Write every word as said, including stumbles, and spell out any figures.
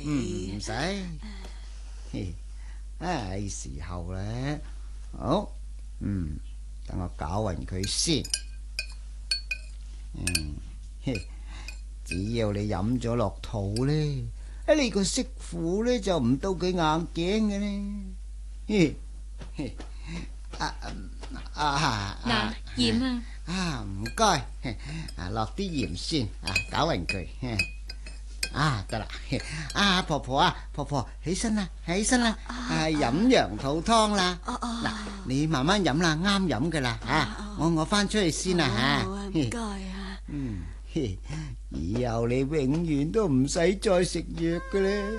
嗯，唔使。啊，係時候咧。好，嗯，等我攪勻佢先。嗯，只要你飲咗落肚咧，啊，你個媳婦咧就唔到佢硬頸嘅咧。啊啊嗱，鹽啊！ 啊，唔該，啊落啲鹽先，啊攪勻佢。啊，得啦！啊，婆婆啊，婆婆起身啦，起身啦！啊，飲羊肚湯啦！嗱，你慢慢飲啦，啱飲噶啦吓。我我翻出去先啦吓。 唔該啊。 嗯，以後你永遠都唔使再食藥噶啦。